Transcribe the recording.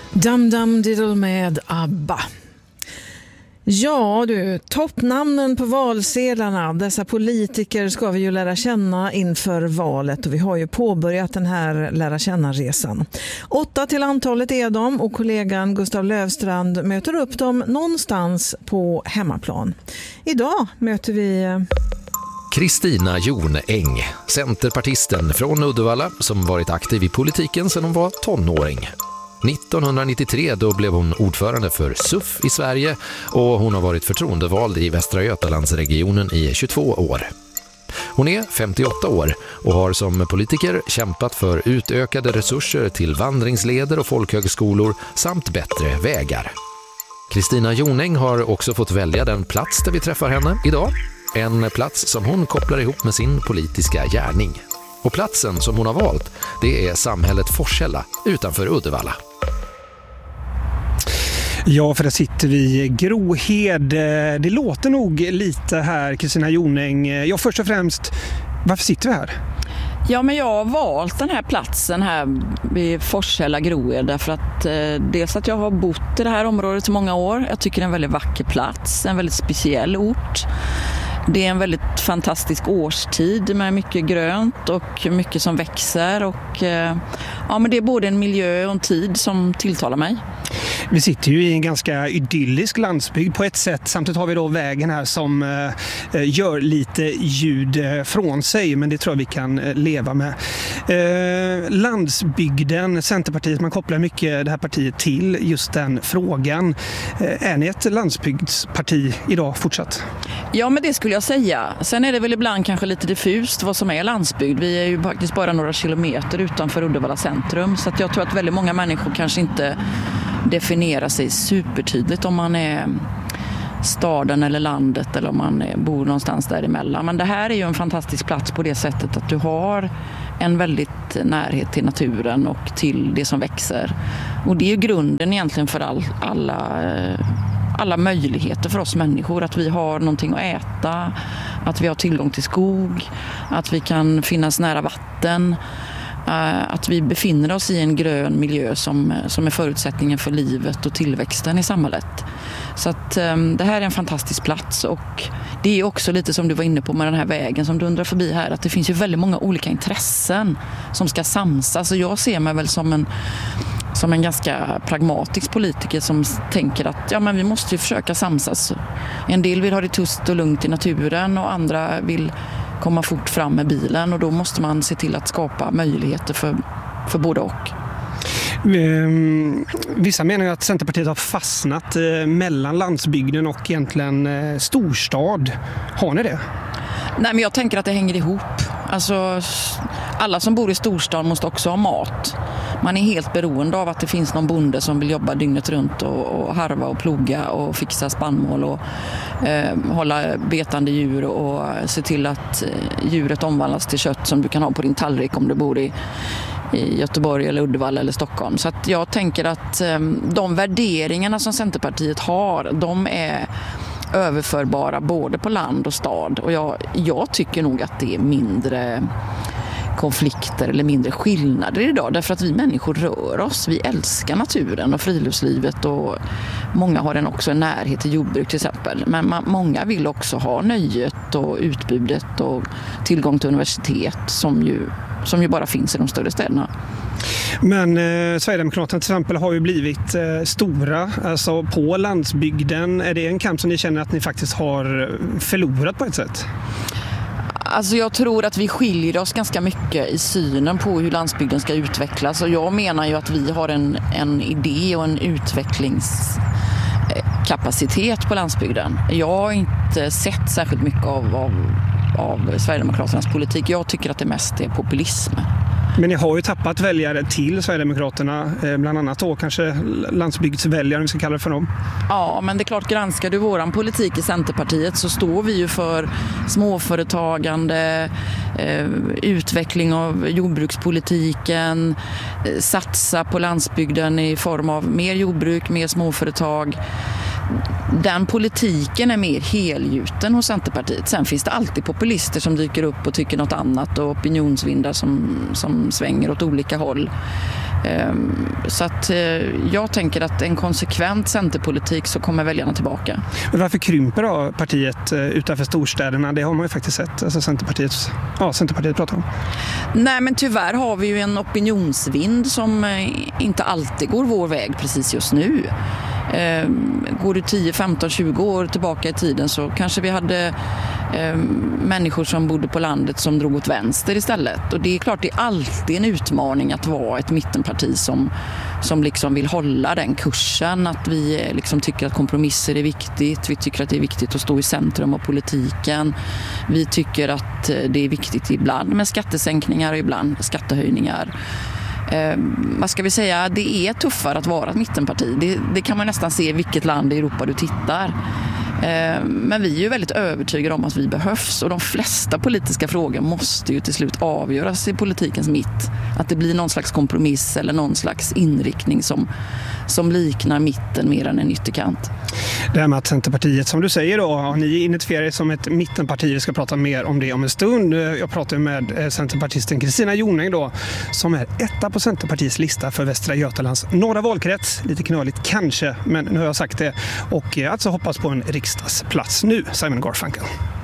Dum Dum Diddle med ABBA. Ja du, toppnamnen på valsedlarna, dessa politiker ska vi ju lära känna inför valet och vi har ju påbörjat den här lära känna-resan. 8 till antalet är de och kollegan Gustav Löfstrand möter upp dem någonstans på hemmaplan. Idag möter vi Kristina Jonäng, centerpartisten från Uddevalla som varit aktiv i politiken sedan hon var tonåring. 1993 då blev hon ordförande för SUF i Sverige och hon har varit förtroendevald i Västra Götalandsregionen i 22 år. Hon är 58 år och har som politiker kämpat för utökade resurser till vandringsleder och folkhögskolor samt bättre vägar. Kristina Jonäng har också fått välja den plats där vi träffar henne idag. En plats som hon kopplar ihop med sin politiska gärning. Och platsen som hon har valt, det är samhället Forshälla utanför Uddevalla. Ja, för där sitter vi i Grohed. Det låter nog lite här, Kristina Jonäng. Ja, först och främst, varför sitter vi här? Ja, men jag har valt den här platsen här vid Forshälla Grohed därför att dels att jag har bott i det här området i många år. Jag tycker det är en väldigt vacker plats, en väldigt speciell ort. Det är en väldigt fantastisk årstid med mycket grönt och mycket som växer och ja, men det är både en miljö och en tid som tilltalar mig. Vi sitter ju i en ganska idyllisk landsbygd på ett sätt. Samtidigt har vi då vägen här som gör lite ljud från sig, men det tror jag vi kan leva med. Landsbygden, Centerpartiet, man kopplar mycket det här partiet till just den frågan. Är ni ett landsbygdsparti idag fortsatt? Ja, men det skulle jag säga. Sen är det väl ibland kanske lite diffust vad som är landsbygd. Vi är ju faktiskt bara några kilometer utanför Uddevalla centrum, så att jag tror att väldigt många människor kanske inte definierar sig supertydligt om man är staden eller landet eller om man bor någonstans däremellan. Men det här är ju en fantastisk plats på det sättet att du har en väldigt närhet till naturen och till det som växer. Och det är ju grunden egentligen för alla möjligheter för oss människor, att vi har någonting att äta, att vi har tillgång till skog, att vi kan finnas nära vatten, att vi befinner oss i en grön miljö som är förutsättningen för livet och tillväxten i samhället. Så att det här är en fantastisk plats och det är också lite som du var inne på med den här vägen som dundrar förbi här, att det finns ju väldigt många olika intressen som ska samsas och jag ser mig väl som en ganska pragmatisk politiker som tänker att ja, men vi måste ju försöka samsas. En del vill ha det tyst och lugnt i naturen och andra vill komma fort fram med bilen och då måste man se till att skapa möjligheter för både och. Vissa menar att Centerpartiet har fastnat mellan landsbygden och egentligen storstad. Har ni det? Nej, men jag tänker att det hänger ihop. Alltså, alla som bor i storstad måste också ha mat. Man är helt beroende av att det finns någon bonde som vill jobba dygnet runt och harva och ploga och fixa spannmål och hålla betande djur och se till att djuret omvandlas till kött som du kan ha på din tallrik om du bor i Göteborg eller Uddevalla eller Stockholm. Så att jag tänker att de värderingarna som Centerpartiet har, de är överförbara både på land och stad. Och jag tycker nog att det är mindre konflikter eller mindre skillnader idag därför att vi människor rör oss. Vi älskar naturen och friluftslivet och många har också en närhet till jordbruk till exempel. Men många vill också ha nöjet och utbudet och tillgång till universitet som ju bara finns i de större städerna. Men Sverigedemokraterna till exempel har ju blivit stora alltså på landsbygden. Är det en kamp som ni känner att ni faktiskt har förlorat på ett sätt? Alltså jag tror att vi skiljer oss ganska mycket i synen på hur landsbygden ska utvecklas och jag menar ju att vi har en idé och en utvecklingskapacitet på landsbygden. Jag har inte sett särskilt mycket av Sverigedemokraternas politik. Jag tycker att det mest är populism. Men ni har ju tappat väljare till Sverigedemokraterna, bland annat då kanske landsbygdsväljare, om vi ska kalla det för dem. Ja, men det är klart, granskar du våran politik i Centerpartiet så står vi ju för småföretagande, utveckling av jordbrukspolitiken, satsa på landsbygden i form av mer jordbruk, mer småföretag. Den politiken är mer helgjuten hos Centerpartiet. Sen finns det alltid populister som dyker upp och tycker något annat och opinionsvindar som svänger åt olika håll. Så att jag tänker att en konsekvent centerpolitik så kommer väljarna tillbaka. Men varför krymper då partiet utanför storstäderna? Det har man ju faktiskt sett, alltså Centerpartiet pratar om. Nej, men tyvärr har vi ju en opinionsvind som inte alltid går vår väg precis just nu. Går du 10, 15, 20 år tillbaka i tiden så kanske vi hade människor som bodde på landet som drog åt vänster istället. Och det är klart, det är alltid en utmaning att vara ett mittenparti som liksom vill hålla den kursen. Att vi liksom tycker att kompromisser är viktigt. Vi tycker att det är viktigt att stå i centrum av politiken. Vi tycker att det är viktigt ibland med skattesänkningar och ibland skattehöjningar. Vad ska vi säga, det är tuffare att vara ett mittenparti. Det kan man nästan se i vilket land i Europa du tittar. Men vi är ju väldigt övertygade om att vi behövs, och de flesta politiska frågor måste ju till slut avgöras i politikens mitt. Att det blir någon slags kompromiss eller någon slags inriktning som liknar mitten mer än en ytterkant. Det här med att Centerpartiet, som du säger då, ni identifierar er som ett mittenparti. Vi ska prata mer om det om en stund. Jag pratar med centerpartisten Kristina Jonäng då, som är etta på Centerpartiets lista för Västra Götalands norra valkrets. Lite knöligt kanske, men nu har jag sagt det. Och alltså hoppas på en riksdagsplats nu, Simon Garfunkel.